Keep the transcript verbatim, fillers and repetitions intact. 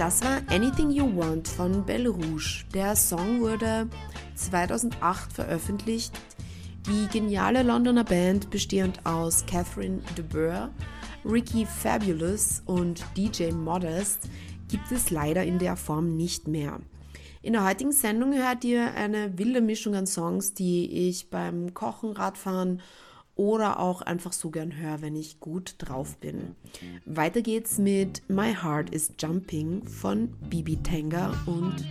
Das war Anything You Want von Belle Rouge. Der Song wurde zweitausendacht veröffentlicht. Die geniale Londoner Band, bestehend aus Catherine de Boer, Ricky Fabulous und D J Modest, gibt es leider in der Form nicht mehr. In der heutigen Sendung hört ihr eine wilde Mischung an Songs, die ich beim Kochen, Radfahren oder auch einfach so gern höre, wenn ich gut drauf bin. Weiter geht's mit My Heart is Jumping von Bibi Tenga und